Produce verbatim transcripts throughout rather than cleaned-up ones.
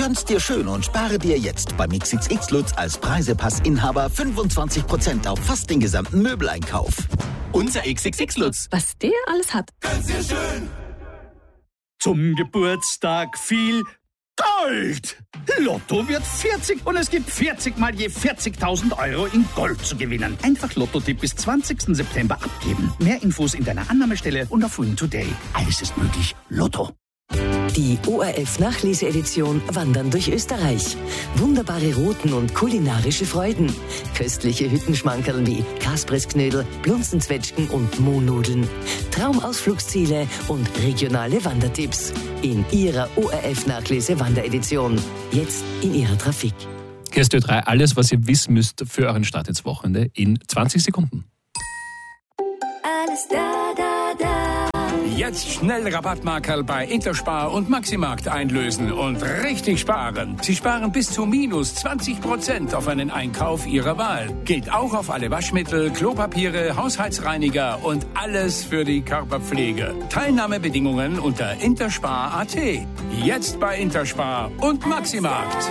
Gönn's dir schön und spare dir jetzt beim X X X Lutz als Preisepassinhaber fünfundzwanzig Prozent auf fast den gesamten Möbeleinkauf. Unser X X X Lutz. Was der alles hat. Gönn's dir schön. Zum Geburtstag viel Gold! Lotto wird vierzig und es gibt vierzig mal je vierzigtausend Euro in Gold zu gewinnen. Einfach Lotto-Tipp bis zwanzigsten September abgeben. Mehr Infos in deiner Annahmestelle und auf Win Today. Alles ist möglich. Lotto. Die O R F-Nachlese-Edition Wandern durch Österreich. Wunderbare Routen und kulinarische Freuden. Köstliche Hüttenschmankerl wie Kaspressknödel, Blunzenzwetschgen und Mohnnudeln. Traumausflugsziele und regionale Wandertipps. In Ihrer O R F-Nachlese-Wanderedition. Jetzt in Ihrer Trafik. Hier ist Ö drei, alles, was ihr wissen müsst für euren Start ins Wochenende in zwanzig Sekunden. Alles da, da, da. Jetzt schnell Rabattmarkerl bei Interspar und Maximarkt einlösen und richtig sparen. Sie sparen bis zu minus zwanzig Prozent auf einen Einkauf Ihrer Wahl. Gilt auch auf alle Waschmittel, Klopapiere, Haushaltsreiniger und alles für die Körperpflege. Teilnahmebedingungen unter interspar punkt a t. Jetzt bei Interspar und Maximarkt.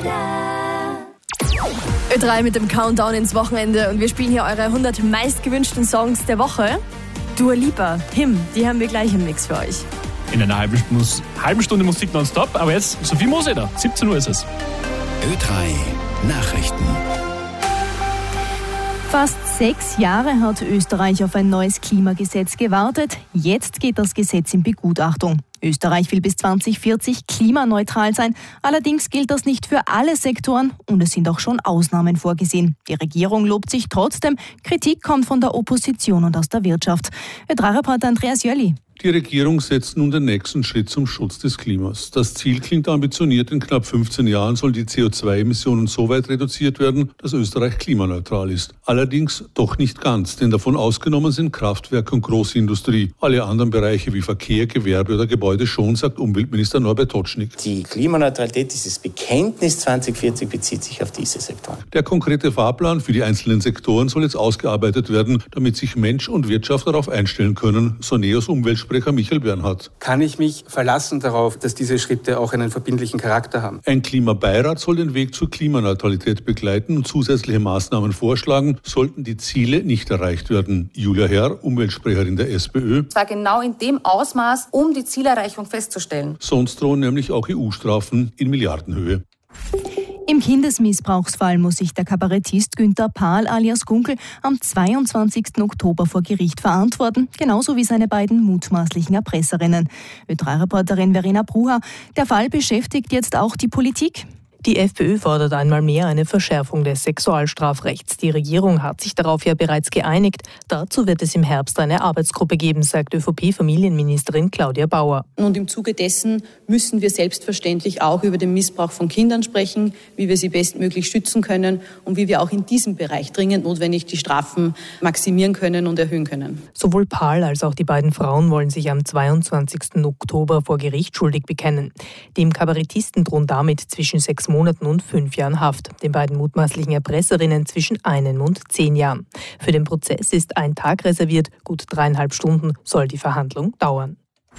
Ö drei mit dem Countdown ins Wochenende und wir spielen hier eure hundert meistgewünschten Songs der Woche. Dua Lipa, Him, die haben wir gleich im Mix für euch. In einer halben, Mus- halben Stunde Musik nonstop, aber jetzt Sophie Moseder, siebzehn Uhr ist es. Ö drei Nachrichten. Fast sechs Jahre hat Österreich auf ein neues Klimagesetz gewartet. Jetzt geht das Gesetz in Begutachtung. Österreich will bis zwanzig vierzig klimaneutral sein. Allerdings gilt das nicht für alle Sektoren und es sind auch schon Ausnahmen vorgesehen. Die Regierung lobt sich trotzdem. Kritik kommt von der Opposition und aus der Wirtschaft. Ö drei Reporter Andreas Jölli. Die Regierung setzt nun den nächsten Schritt zum Schutz des Klimas. Das Ziel klingt ambitioniert. In knapp fünfzehn Jahren sollen die C O zwei Emissionen so weit reduziert werden, dass Österreich klimaneutral ist. Allerdings doch nicht ganz, denn davon ausgenommen sind Kraftwerke und Großindustrie. Alle anderen Bereiche wie Verkehr, Gewerbe oder Gebäude schon, sagt Umweltminister Norbert Totschnig. Die Klimaneutralität, dieses Bekenntnis zwanzig vierzig bezieht sich auf diese Sektoren. Der konkrete Fahrplan für die einzelnen Sektoren soll jetzt ausgearbeitet werden, damit sich Mensch und Wirtschaft darauf einstellen können, so Neos Umweltsprecher Michael Bernhardt. Kann ich mich verlassen darauf, dass diese Schritte auch einen verbindlichen Charakter haben? Ein Klimabeirat soll den Weg zur Klimaneutralität begleiten und zusätzliche Maßnahmen vorschlagen, sollten die Ziele nicht erreicht werden. Julia Herr, Umweltsprecherin der SPÖ. Zwar genau in dem Ausmaß, um die Zielerreichung festzustellen. Sonst drohen nämlich auch E U-Strafen in Milliardenhöhe. Im Kindesmissbrauchsfall muss sich der Kabarettist Günther Pahl alias Gunkel am zweiundzwanzigsten Oktober vor Gericht verantworten, genauso wie seine beiden mutmaßlichen Erpresserinnen. Ö drei Reporterin Verena Bruha, der Fall beschäftigt jetzt auch die Politik. Die FPÖ fordert einmal mehr eine Verschärfung des Sexualstrafrechts. Die Regierung hat sich darauf ja bereits geeinigt. Dazu wird es im Herbst eine Arbeitsgruppe geben, sagt ÖVP-Familienministerin Claudia Bauer. Und im Zuge dessen müssen wir selbstverständlich auch über den Missbrauch von Kindern sprechen, wie wir sie bestmöglich schützen können und wie wir auch in diesem Bereich dringend notwendig die Strafen maximieren können und erhöhen können. Sowohl Pahl als auch die beiden Frauen wollen sich am zweiundzwanzigsten Oktober vor Gericht schuldig bekennen. Dem Kabarettisten drohen damit zwischen sechs Monaten und fünf Jahren Haft. Den beiden mutmaßlichen Erpresserinnen zwischen einem und zehn Jahren. Für den Prozess ist ein Tag reserviert. Gut dreieinhalb Stunden soll die Verhandlung dauern.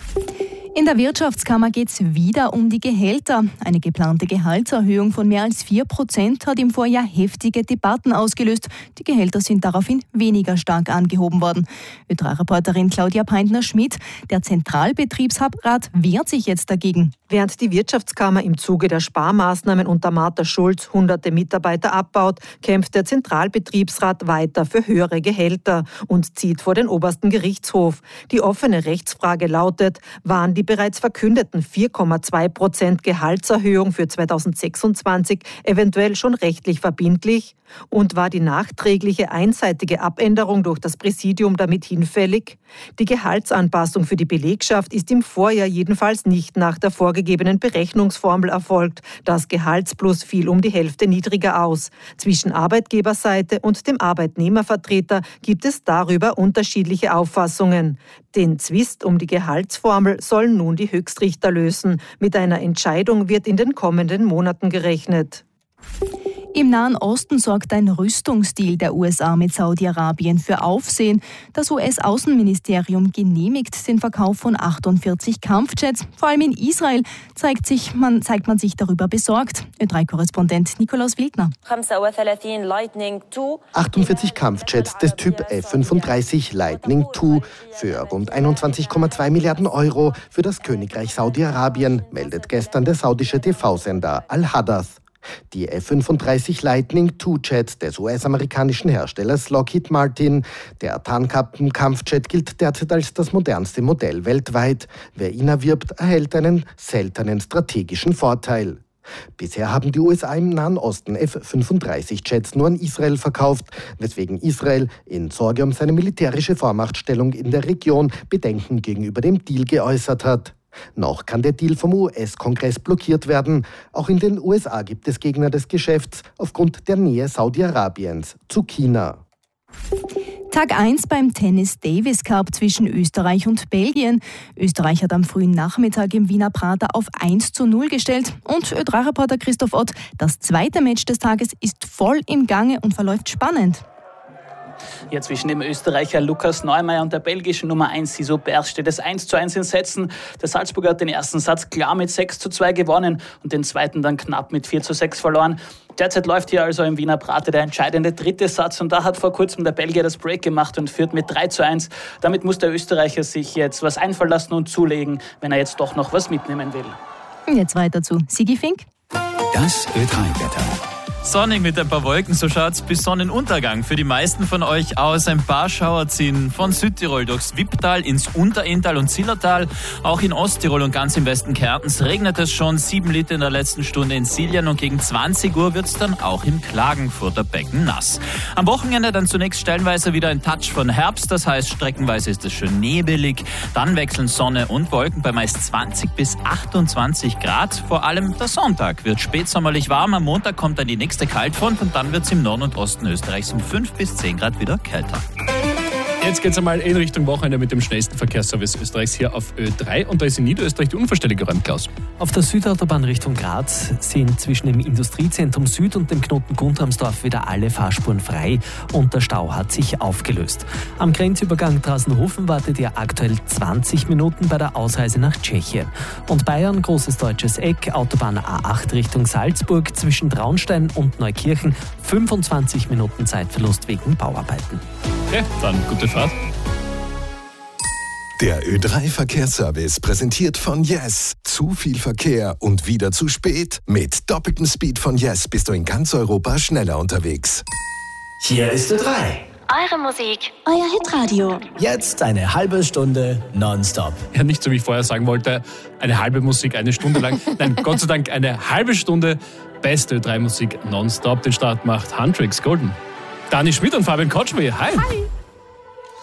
In der Wirtschaftskammer geht es wieder um die Gehälter. Eine geplante Gehaltserhöhung von mehr als vier Prozent hat im Vorjahr heftige Debatten ausgelöst. Die Gehälter sind daraufhin weniger stark angehoben worden. Ö drei Reporterin Claudia Peintner-Schmidt, der Zentralbetriebsrat wehrt sich jetzt dagegen. Während die Wirtschaftskammer im Zuge der Sparmaßnahmen unter Martha Schulz hunderte Mitarbeiter abbaut, kämpft der Zentralbetriebsrat weiter für höhere Gehälter und zieht vor den obersten Gerichtshof. Die offene Rechtsfrage lautet, waren die bereits verkündeten vier Komma zwei Prozent Gehaltserhöhung für zweitausendsechsundzwanzig eventuell schon rechtlich verbindlich? Und war die nachträgliche einseitige Abänderung durch das Präsidium damit hinfällig? Die Gehaltsanpassung für die Belegschaft ist im Vorjahr jedenfalls nicht nach der vorgegebenen Berechnungsformel erfolgt. Das Gehaltsplus fiel um die Hälfte niedriger aus. Zwischen Arbeitgeberseite und dem Arbeitnehmervertreter gibt es darüber unterschiedliche Auffassungen. Den Zwist um die Gehaltsformel sollen nun die Höchstrichter lösen. Mit einer Entscheidung wird in den kommenden Monaten gerechnet. Im Nahen Osten sorgt ein Rüstungsdeal der U S A mit Saudi-Arabien für Aufsehen. Das U S-Außenministerium genehmigt den Verkauf von achtundvierzig Kampfjets. Vor allem in Israel zeigt, sich man, zeigt man sich darüber besorgt. Ö drei Korrespondent Nikolaus Wildner. achtundvierzig Kampfjets des Typ F fünfunddreißig Lightning zwei für rund einundzwanzig Komma zwei Milliarden Euro für das Königreich Saudi-Arabien, meldet gestern der saudische T V-Sender Al-Hadath. Die F fünfunddreißig Lightning zwei Jets des U S-amerikanischen Herstellers Lockheed Martin. Der Tarnkappen-Kampfjet gilt derzeit als das modernste Modell weltweit. Wer ihn erwirbt, erhält einen seltenen strategischen Vorteil. Bisher haben die U S A im Nahen Osten F fünfunddreißig Jets nur an Israel verkauft, weswegen Israel in Sorge um seine militärische Vormachtstellung in der Region Bedenken gegenüber dem Deal geäußert hat. Noch kann der Deal vom U S-Kongress blockiert werden. Auch in den U S A gibt es Gegner des Geschäfts aufgrund der Nähe Saudi-Arabiens zu China. Tag eins beim Tennis Davis Cup zwischen Österreich und Belgien. Österreich hat am frühen Nachmittag im Wiener Prater auf eins zu null gestellt. Und Ö drei Reporter Christoph Ott, das zweite Match des Tages ist voll im Gange und verläuft spannend. Ja, zwischen dem Österreicher Lukas Neumeier und der belgischen Nummer eins Siso Berg steht es eins zu eins in Sätzen. Der Salzburger hat den ersten Satz klar mit sechs zu zwei gewonnen und den zweiten dann knapp mit vier zu sechs verloren. Derzeit läuft hier also im Wiener Prater der entscheidende dritte Satz und da hat vor kurzem der Belgier das Break gemacht und führt mit drei zu eins. Damit muss der Österreicher sich jetzt was einfallen lassen und zulegen, wenn er jetzt doch noch was mitnehmen will. Jetzt weiter zu Sigi Fink. Das Ö drei Wetter. Sonnig mit ein paar Wolken, so schaut's bis Sonnenuntergang für die meisten von euch aus. Ein paar Schauer ziehen von Südtirol durchs Wipptal ins Unterinntal und Zillertal. Auch in Osttirol und ganz im Westen Kärntens regnet es schon. Sieben Liter in der letzten Stunde in Siljan und gegen zwanzig Uhr wird's dann auch im Klagenfurter Becken nass. Am Wochenende dann zunächst stellenweise wieder ein Touch von Herbst. Das heißt, streckenweise ist es schön nebelig. Dann wechseln Sonne und Wolken bei meist zwanzig bis achtundzwanzig Grad. Vor allem der Sonntag wird spätsommerlich warm. Am Montag kommt dann die nächste Kaltfront und dann wird es im Norden und Osten Österreichs um fünf bis zehn Grad wieder kälter. Jetzt geht es einmal in Richtung Wochenende mit dem schnellsten Verkehrsservice Österreichs hier auf Ö drei. Und da ist in Niederösterreich die Unfallstelle geräumt, Klaus. Auf der Südautobahn Richtung Graz sind zwischen dem Industriezentrum Süd und dem Knoten Guntramsdorf wieder alle Fahrspuren frei und der Stau hat sich aufgelöst. Am Grenzübergang Draußenhofen wartet ihr aktuell zwanzig Minuten bei der Ausreise nach Tschechien. Und Bayern, Großes Deutsches Eck, Autobahn A acht Richtung Salzburg zwischen Traunstein und Neukirchen, fünfundzwanzig Minuten Zeitverlust wegen Bauarbeiten. Okay, dann gute Fahrt. Der Ö drei Verkehrsservice präsentiert von Yes. Zu viel Verkehr und wieder zu spät? Mit doppeltem Speed von Yes bist du in ganz Europa schneller unterwegs. Hier ist Ö drei. Eure Musik, euer Hitradio. Jetzt eine halbe Stunde nonstop. Ja, nicht so wie ich vorher sagen wollte, eine halbe Musik eine Stunde lang. Nein, Gott sei Dank eine halbe Stunde beste Ö drei Musik nonstop. Den Start macht Huntrix Golden. Dani Schmidt und Fabian Kotschmer. Hi. Hi.